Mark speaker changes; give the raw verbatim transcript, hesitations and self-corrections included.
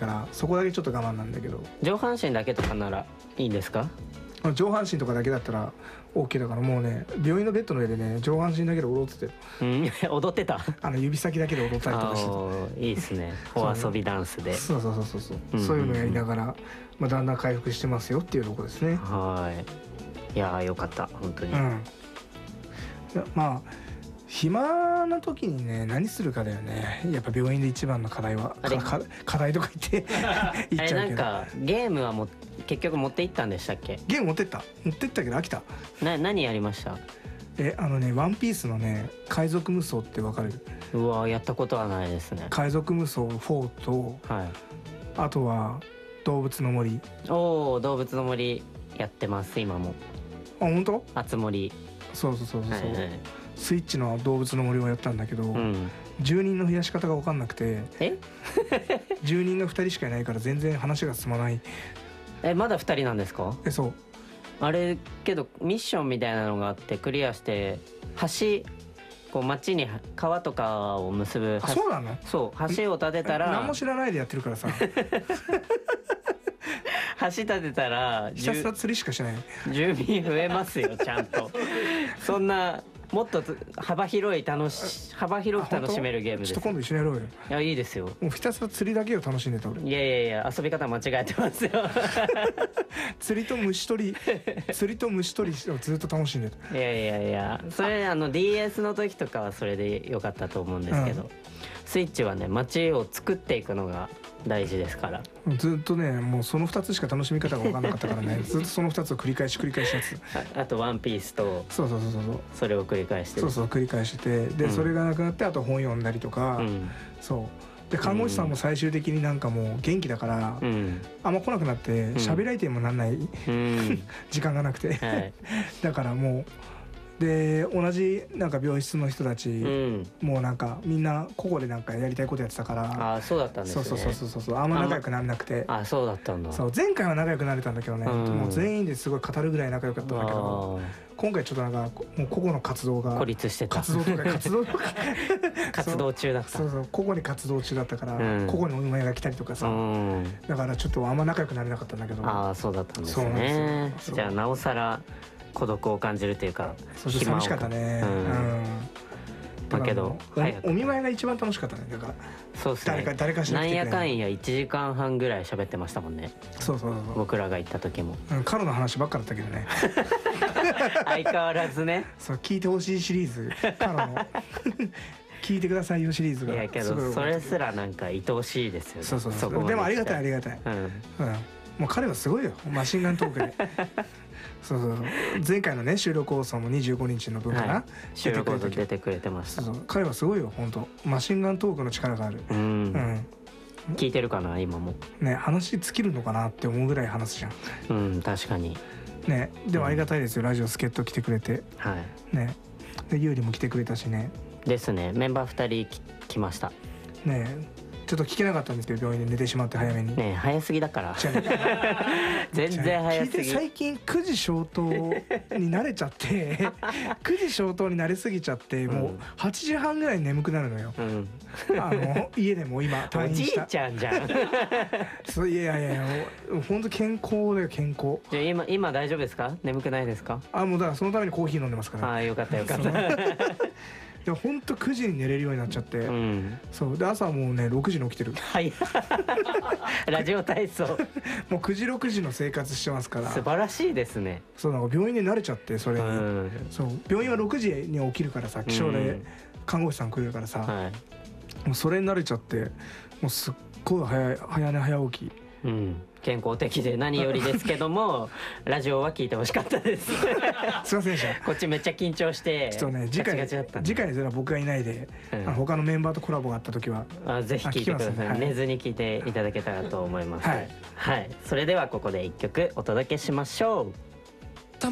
Speaker 1: からそこだけちょっと我慢なんだけど。
Speaker 2: 上半身だけとかならいいんですか？
Speaker 1: 上半身とかだけだったら OK だから、もうね病院のベッドの上でね上半身だけで踊ってて、
Speaker 2: うん、踊ってた。
Speaker 1: あの指先だけで踊ったりとかして
Speaker 2: ていいですね。お遊びダンスで。
Speaker 1: そうそうそうそうそう、うんうんうん、そういうのやりながら、まあ、だんだん回復してますよっていうところですね。
Speaker 2: はい。いやーよかった本当に。うん、
Speaker 1: まあ暇な時にね何するかだよね。やっぱ病院で一番の課題はか課題とか言って言っちゃうけど、
Speaker 2: なんかゲームはも結局持って行ったんでしたっけ？
Speaker 1: ゲーム持ってった持ってったけど飽きた。
Speaker 2: な何やりました？
Speaker 1: えあのねワンピースのね海賊無双って分かる？
Speaker 2: うわやったことはないですね。
Speaker 1: 海賊無双フォーと、はい、あとは動物の森。
Speaker 2: おお動物の森やってます今も。
Speaker 1: あ本当？
Speaker 2: あつ森。
Speaker 1: そうそうそうそう、はいはい、スイッチの動物の森をやったんだけど、うん、住人の増やし方が分かんなくて
Speaker 2: え
Speaker 1: 住人がふたりしかいないから全然話が進まない。
Speaker 2: えまだふたりなんですか？
Speaker 1: えそう
Speaker 2: あれけどミッションみたいなのがあってクリアして橋こう町に川とかを結ぶ。
Speaker 1: あそうなの？
Speaker 2: そう橋を建てたら
Speaker 1: 何も知らないでやってるからさ
Speaker 2: 橋建てたら
Speaker 1: ひたすら釣りしかしない。
Speaker 2: 住民増えますよちゃんとそんなもっと幅広い楽し幅広く楽しめるゲームです。
Speaker 1: ちょっと今度一緒にやろうよ。
Speaker 2: いやいいですよ。
Speaker 1: もうひたすら釣りだけを楽しんでた俺。
Speaker 2: いやいやいや遊び方間違えてますよ
Speaker 1: 釣りと虫取り釣りと虫取りをずっと楽しんでた。
Speaker 2: いやいやいやそれあの ディーエス の時とかはそれでよかったと思うんですけど、うん、スイッチはね街を作っていくのが大事ですから。
Speaker 1: ずっとねもうそのふたつしか楽しみ方が分かんなかったからねずっとそのふたつを繰り返し繰り返しやつ
Speaker 2: あ, あとワンピースと
Speaker 1: そうそうそうそう
Speaker 2: それを繰り返して
Speaker 1: そうそう繰り返してで、うん、それがなくなってあと本読んだりとか、うん、そうで看護師さんも最終的になんかもう元気だから、うん、あんま来なくなって喋り相手にもなんない、うん、時間がなくて、はい、だからもうで同じなんか病室の人たち、うん、もうなんかみんな個々でなんかやりたいことやってたから。
Speaker 2: あそうだったんですね。
Speaker 1: そうそうそうそうそうあんま仲良くなれなくて。
Speaker 2: あそうだったんだ。
Speaker 1: そう前回は仲良くなれたんだけどね、うん、もう全員ですごい語るぐらい仲良かったんだけど今回ちょっとなんかもう個々の活動が
Speaker 2: 孤立してた
Speaker 1: 活動とか活動とか
Speaker 2: 活動中だった。
Speaker 1: そうそう個々に活動中だったから、うん、個々にお見舞いが来たりとかさ、うん、だからちょっとあんま仲良くなれなかったんだけど。
Speaker 2: あそうだったんですね。じゃあなおさら孤独を感じるっていうか
Speaker 1: 寂しかったね。うん、
Speaker 2: だけど
Speaker 1: お, お見舞いが一番楽しかったね。だから
Speaker 2: そうですね。誰か誰かしら来てくれる。なんやかんやいちじかんはんぐらい喋ってましたもんね。
Speaker 1: そうそうそう
Speaker 2: 僕らが行った時も、
Speaker 1: うん、カロの話ばっかだったけどね
Speaker 2: 相変わらずね。
Speaker 1: そう聞いてほしいシリーズカロの聞いてくださいよシリーズが。
Speaker 2: いやけどそれすらなんか愛おしいですよね。
Speaker 1: そうそうそう。でもありがたいありがたい、うんうん、もう彼はすごいよマシンガントークでそうそう前回のね収録放送もにじゅうごにちの分かな、はい、
Speaker 2: 収録放送出てくれてました。
Speaker 1: そうそう彼はすごいよ本当マシンガントークの力がある。うん、うん、
Speaker 2: 聞いてるかな今も
Speaker 1: ね。話尽きるのかなって思うぐらい話すじゃん。
Speaker 2: うん確かに
Speaker 1: ね。でもありがたいですよ、うん、ラジオ助っ人来てくれて。はいね。でゆうりも来てくれたしね。
Speaker 2: ですね。メンバーふたり来ました
Speaker 1: ね。ちょっと聞けなかったんですけど病院で寝てしまって早めに。
Speaker 2: ねえ早すぎだから全然早すぎ。
Speaker 1: 最近くじ消灯に慣れちゃってくじ消灯に慣れすぎちゃってもうはちじはんぐらいに眠くなるのよ、うん、あの家でも今退院した
Speaker 2: おじいちゃんじゃん
Speaker 1: そういやいやいや本当健康だよ健康。
Speaker 2: じゃあ今今大丈夫ですか？眠くないですか？
Speaker 1: あもうだからそのためにコーヒー飲んでますから。
Speaker 2: ああよかったよかった
Speaker 1: でもほんとくじに寝れるようになっちゃって、うん、そうで朝はもうねろくじに起きてる。はい
Speaker 2: ラジオ体操
Speaker 1: もうくじろくじの生活してますから。
Speaker 2: 素晴らしいですね。
Speaker 1: そうなんか病院で慣れちゃってそれに、うん、そう病院はろくじに起きるからさ起床で看護師さん来るからさ、うんはい、もうそれに慣れちゃってもうすっごい早い早寝早起き、
Speaker 2: うん、健康的で何よりですけどもラジオは聞いてほしかったですすい
Speaker 1: ませんでした。
Speaker 2: こっちめっちゃ緊張して
Speaker 1: ちょっとね次回次回それは僕がいないで、うん、あの他のメンバーとコラボがあった時は
Speaker 2: あぜひ聞いてください、ねはい、寝ずに聞いていただけたらと思います。はい、はい、それではここでいっきょくお届けしましょう。